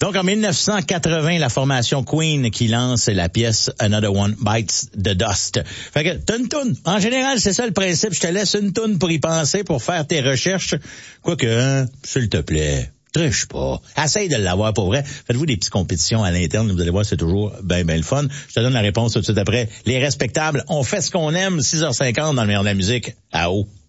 Donc, en 1980, la formation Queen qui lance la pièce Another One Bites the Dust. Fait que, t'as une toune. En général, c'est ça le principe. Je te laisse une toune pour y penser, pour faire tes recherches. Quoique, hein, s'il te plaît, triche pas. Essaye de l'avoir pour vrai. Faites-vous des petites compétitions à l'interne. Vous allez voir, c'est toujours ben le fun. Je te donne la réponse tout de suite après. Les respectables, on fait ce qu'on aime. 6h50 dans le meilleur de la musique. À haut.